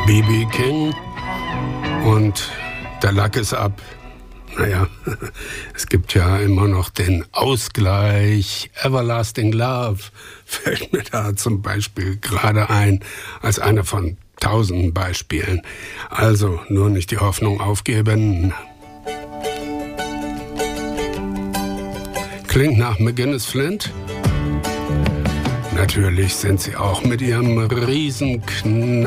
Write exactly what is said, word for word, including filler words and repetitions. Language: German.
B B King und der Lack ist ab. Naja, es gibt ja immer noch den Ausgleich. Everlasting Love fällt mir da zum Beispiel gerade ein, als einer von tausenden Beispielen. Also nur nicht die Hoffnung aufgeben. Klingt nach McGinnis Flint. Natürlich sind sie auch mit ihrem Riesenknall